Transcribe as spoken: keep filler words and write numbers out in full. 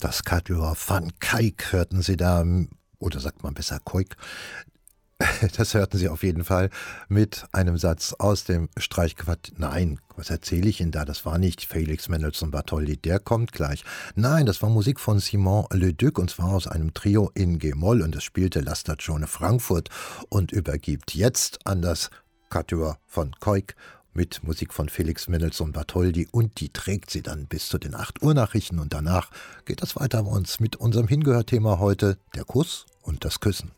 Das Quatuor van Kijk hörten Sie da, oder sagt man besser Koik. Das hörten Sie auf jeden Fall mit einem Satz aus dem Streichquartett. Nein, was erzähle ich Ihnen da? Das war nicht Felix Mendelssohn Bartholdy, der kommt gleich. Nein, das war Musik von Simon Leduc und zwar aus einem Trio in G-Moll und das spielte La Stagione Frankfurt und übergibt jetzt an das Quatuor von Koik mit Musik von Felix Mendelssohn Bartholdy und die trägt sie dann bis zu den acht Uhr Nachrichten und danach geht das weiter bei uns mit unserem Hingehörthema heute, der Kuss und das Küssen.